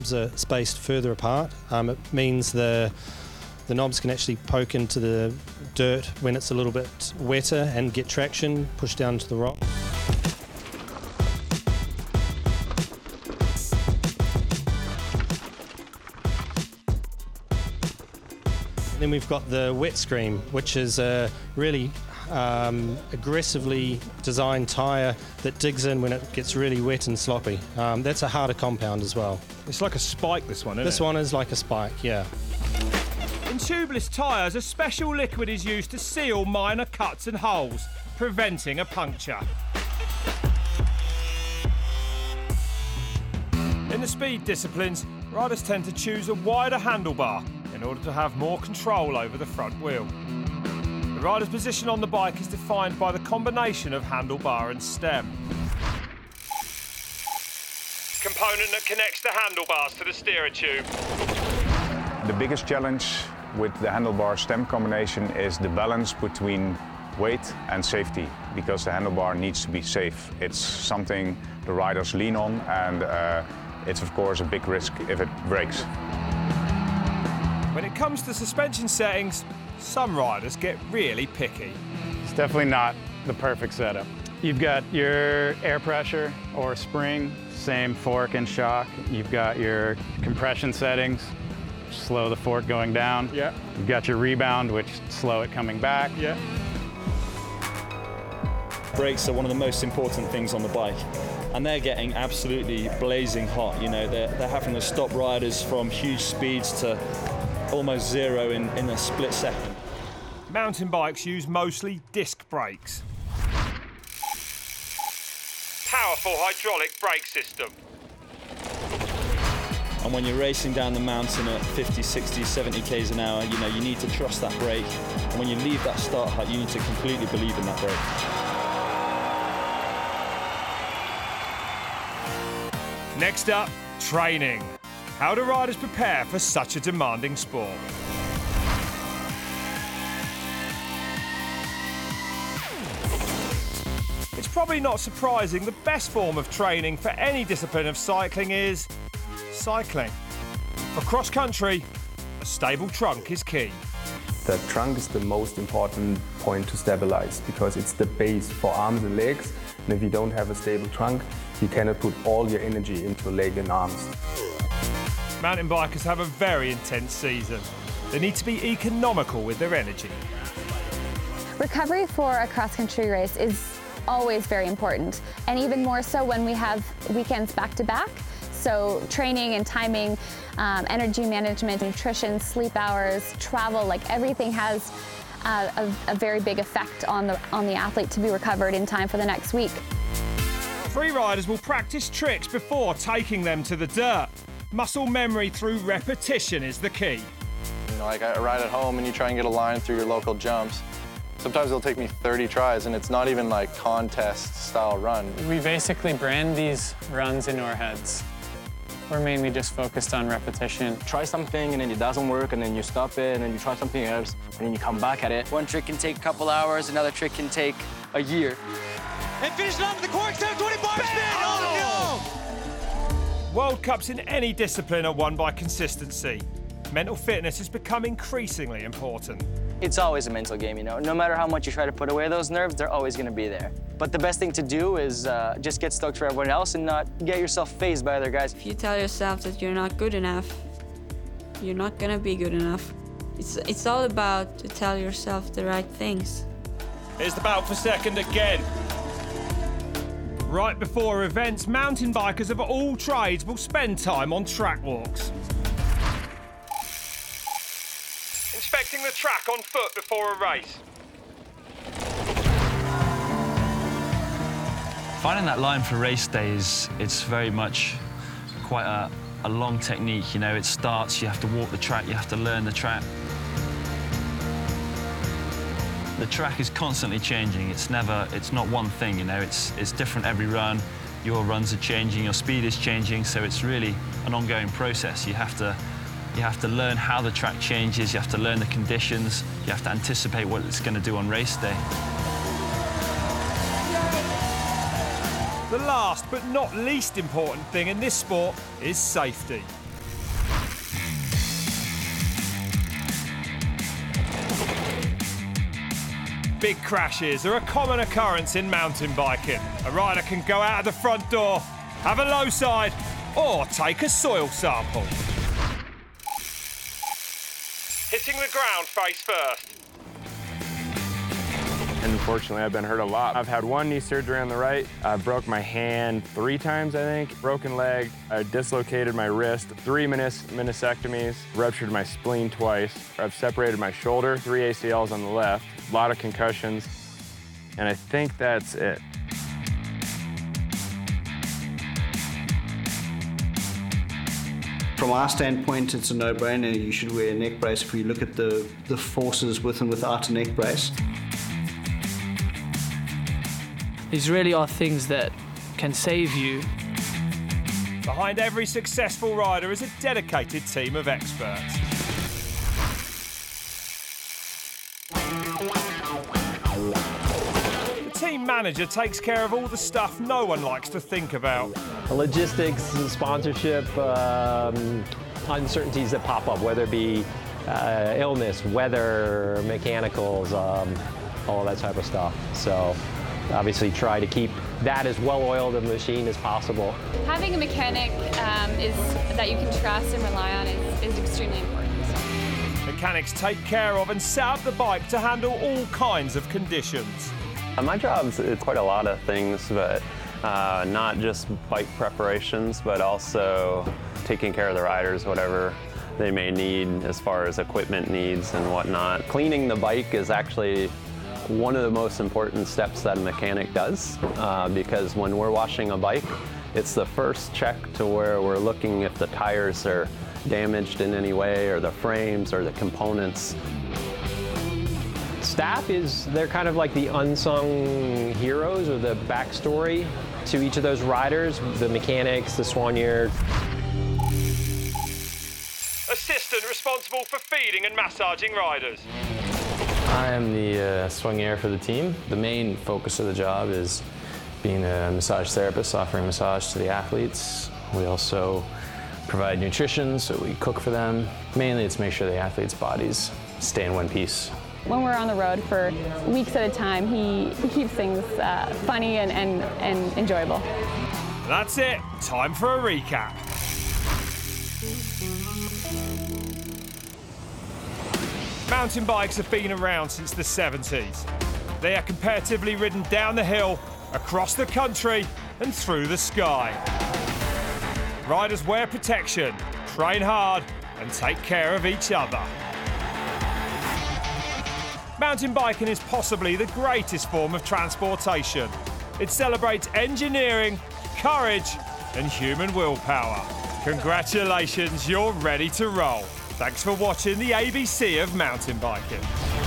Are spaced further apart. It means the knobs can actually poke into the dirt when it's a little bit wetter and get traction, push down to the rock. Then we've got the wet scream, which is a really aggressively designed tyre that digs in when it gets really wet and sloppy. That's a harder compound as well. It's like a spike, this one, isn't it? This one is like a spike, yeah. In tubeless tyres, a special liquid is used to seal minor cuts and holes, preventing a puncture. In the speed disciplines, riders tend to choose a wider handlebar in order to have more control over the front wheel. The rider's position on the bike is defined by the combination of handlebar and stem. Component that connects the handlebars to the steerer tube. The biggest challenge with the handlebar stem combination is the balance between weight and safety, because the handlebar needs to be safe. It's something the riders lean on, and it's of course a big risk if it breaks. When it comes to suspension settings, some riders get really picky. It's definitely not the perfect setup. You've got your air pressure or spring, same fork and shock. You've got your compression settings, slow the fork going down. Yeah. You've got your rebound, which slow it coming back. Yeah. Brakes are one of the most important things on the bike, and they're getting absolutely blazing hot. You know, they're having to stop riders from huge speeds to almost zero in a split second. Mountain bikes use mostly disc brakes. Powerful hydraulic brake system. And when you're racing down the mountain at 50, 60, 70 k's an hour, you know, you need to trust that brake. And when you leave that start hut, you need to completely believe in that brake. Next up, training. How do riders prepare for such a demanding sport? It's probably not surprising the best form of training for any discipline of cycling is cycling. For cross-country, a stable trunk is key. The trunk is the most important point to stabilize, because it's the base for arms and legs. And if you don't have a stable trunk, you cannot put all your energy into leg and arms. Mountain bikers have a very intense season. They need to be economical with their energy. Recovery for a cross-country race is always very important, and even more so when we have weekends back-to-back. So training and timing, energy management, nutrition, sleep hours, travel, like everything has a very big effect on the athlete to be recovered in time for the next week. 3 riders will practice tricks before taking them to the dirt. Muscle memory through repetition is the key. You know, like I ride at home and you try and get a line through your local jumps. Sometimes it'll take me 30 tries, and it's not even like contest-style run. We basically brand these runs into our heads. We're mainly just focused on repetition. Try something and then it doesn't work, and then you stop it, and then you try something else, and then you come back at it. One trick can take a couple hours, another trick can take a year. And finish it off with the cork 720 bar spin! Oh no! World Cups in any discipline are won by consistency. Mental fitness has become increasingly important. It's always a mental game, you know. No matter how much you try to put away those nerves, they're always going to be there. But the best thing to do is just get stoked for everyone else and not get yourself fazed by other guys. If you tell yourself that you're not good enough, you're not going to be good enough. It's all about to tell yourself the right things. Here's the battle for second again. Right before events, mountain bikers of all trades will spend time on track walks. Inspecting the track on foot before a race. Finding that line for race days, it's very much quite a long technique. You know, it starts, you have to walk the track, you have to learn the track. The track is constantly changing. It's not one thing, you know, it's different every run. Your runs are changing, your speed is changing, so it's really an ongoing process. You have to learn how the track changes, you have to learn the conditions, you have to anticipate what it's going to do on race day. The last but not least important thing in this sport is safety. Big crashes are a common occurrence in mountain biking. A rider can go out of the front door, have a low side, or take a soil sample. Hitting the ground face first. Unfortunately, I've been hurt a lot. I've had one knee surgery on the right. I broke my hand 3 times, I think. Broken leg. I dislocated my wrist. 3 meniscectomies. Ruptured my spleen twice. I've separated my shoulder. 3 ACLs on the left. A lot of concussions. And I think that's it. From our standpoint, it's a no-brainer. You should wear a neck brace if you look at the forces with and without a neck brace. These really are things that can save you. Behind every successful rider is a dedicated team of experts. The team manager takes care of all the stuff no one likes to think about. Logistics, sponsorship, uncertainties that pop up, whether it be illness, weather, mechanicals, all that type of stuff. So obviously try to keep that as well-oiled a machine as possible. Having a mechanic that you can trust and rely on is extremely important. Mechanics take care of and set up the bike to handle all kinds of conditions. My job is quite a lot of things, but not just bike preparations, but also taking care of the riders, whatever they may need as far as equipment needs and whatnot. Cleaning the bike is actually one of the most important steps that a mechanic does, because when we're washing a bike, it's the first check to where we're looking if the tires are damaged in any way, or the frames, or the components. Staff they're kind of like the unsung heroes, or the backstory to each of those riders, the mechanics, the soigneur. Assistant responsible for feeding and massaging riders. I am the soigneur for the team. The main focus of the job is being a massage therapist, offering massage to the athletes. We also provide nutrition, so we cook for them. Mainly it's make sure the athletes' bodies stay in one piece. When we're on the road for weeks at a time, he keeps things funny and enjoyable. That's it. Time for a recap. Mountain bikes have been around since the 70s. They are comparatively ridden down the hill, across the country, and through the sky. Riders wear protection, train hard, and take care of each other. Mountain biking is possibly the greatest form of transportation. It celebrates engineering, courage, and human willpower. Congratulations, you're ready to roll. Thanks for watching the ABC of mountain biking.